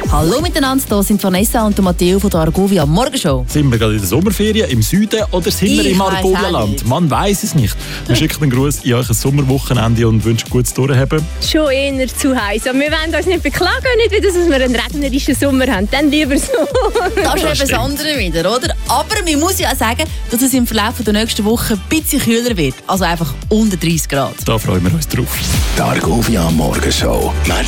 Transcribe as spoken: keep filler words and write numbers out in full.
Hallo miteinander, hier sind Vanessa und Matteo von der Argovia Morgenshow. Sind wir gerade in der Sommerferien im Süden oder sind wir Ich im weiss Argovia-Land? Man weiß es nicht. Wir schicken einen Gruß in euch ein Sommerwochenende und wünschen gutes Durchhaben. Schon eher zu heiß. Aber wir wollen uns nicht beklagen, nicht wieder, dass wir einen regnerischen Sommer haben. Dann lieber so. Das ist eben das andere wieder, oder? Aber man muss ja auch sagen, dass es im Verlauf der nächsten Woche ein bisschen kühler wird. Also einfach unter dreißig Grad. Da freuen wir uns drauf. Die Argovia Morgenshow.